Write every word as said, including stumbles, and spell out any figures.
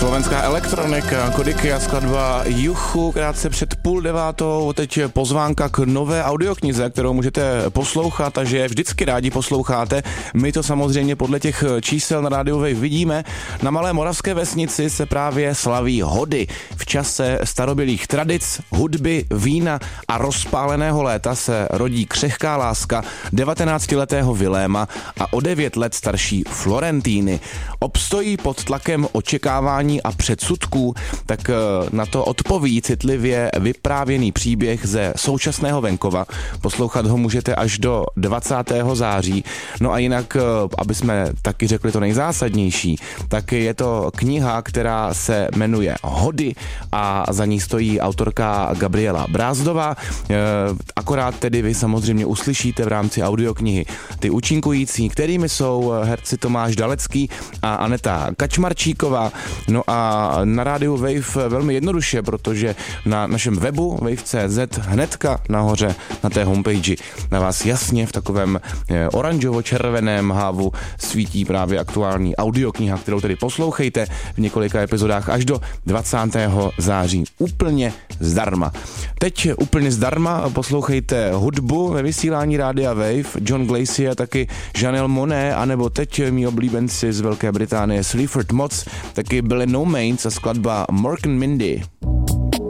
Slovenská elektronika, Kodiky a skladba Juchu, krátce před půl devátou, teď pozvánka k nové audioknize, kterou můžete poslouchat a že vždycky rádi posloucháte. My to samozřejmě podle těch čísel na rádiu Wave vidíme. Na malé moravské vesnici se právě slaví hody. V čase starobylých tradic, hudby, vína a rozpáleného léta se rodí křehká láska devatenáctiletého Viléma a o devět let starší Florentíny. Obstojí pod tlakem očekávání a předsudků, tak na to odpoví citlivě vyprávěný příběh ze současného venkova. Poslouchat ho můžete až do dvacátého září. No a jinak, aby jsme taky řekli to nejzásadnější, tak je to kniha, která se jmenuje Hody a za ní stojí autorka Gabriela Brázdová. Akorát tedy vy samozřejmě uslyšíte v rámci audioknihy ty účinkující, kterými jsou herci Tomáš Dalecký a Aneta Kačmarčíková. No a na rádiu Wave velmi jednoduše, protože na našem webu wave tečka cé zet hnedka nahoře na té homepage na vás jasně v takovém oranžovo-červeném hávu svítí právě aktuální audiokniha, kterou tedy poslouchejte v několika epizodách až do dvacátého září úplně zdarma. Teď úplně zdarma poslouchejte hudbu ve vysílání rádia Wave, John Glacier a taky Janelle Monáe, anebo teď mý oblíbenci z Velké Británie Sleaford Mods, taky byly No Mains a skladba Mork and Mindy.